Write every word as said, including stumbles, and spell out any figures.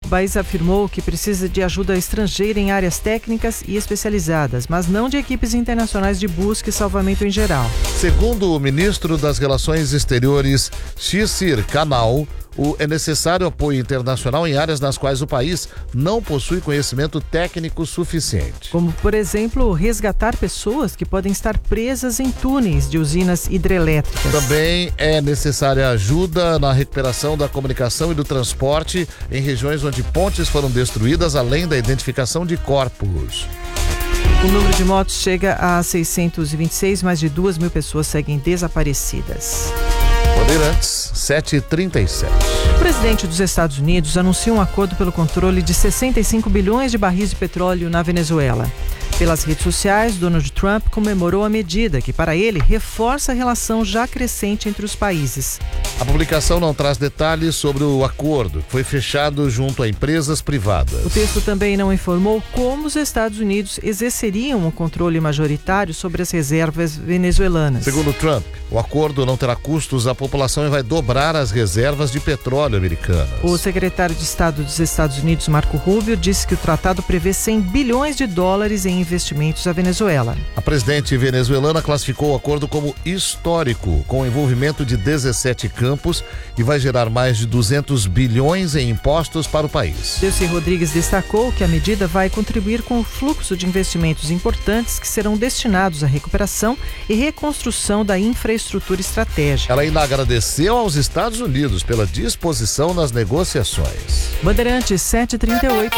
O país afirmou que precisa de ajuda estrangeira em áreas técnicas e especializadas, mas não de equipes internacionais de busca e salvamento em geral. Segundo o ministro das Relações Exteriores, Shishir Kanal, O, é necessário apoio internacional em áreas nas quais o país não possui conhecimento técnico suficiente. Como, por exemplo, resgatar pessoas que podem estar presas em túneis de usinas hidrelétricas. Também é necessária ajuda na recuperação da comunicação e do transporte em regiões onde pontes foram destruídas, além da identificação de corpos. O número de mortos chega a seiscentos e vinte e seis, mais de duas mil pessoas seguem desaparecidas. Bandeirantes, sete e trinta e sete. O presidente dos Estados Unidos anunciou um acordo pelo controle de sessenta e cinco bilhões de barris de petróleo na Venezuela. Pelas redes sociais, Donald Trump comemorou a medida, que para ele reforça a relação já crescente entre os países. A publicação não traz detalhes sobre o acordo, que foi fechado junto a empresas privadas. O texto também não informou como os Estados Unidos exerceriam o controle majoritário sobre as reservas venezuelanas. Segundo Trump, o acordo não terá custos à população e vai dobrar as reservas de petróleo americanas. O secretário de Estado dos Estados Unidos, Marco Rubio, disse que o tratado prevê cem bilhões de dólares em investimentos à Venezuela. A presidente venezuelana classificou o acordo como histórico, com o envolvimento de dezessete campos, e vai gerar mais de duzentos bilhões em impostos para o país. Delcy Rodrigues destacou que a medida vai contribuir com o fluxo de investimentos importantes que serão destinados à recuperação e reconstrução da infraestrutura estratégica. Ela ainda agradeceu aos Estados Unidos pela disposição nas negociações. Bandeirantes, sete e trinta e oito.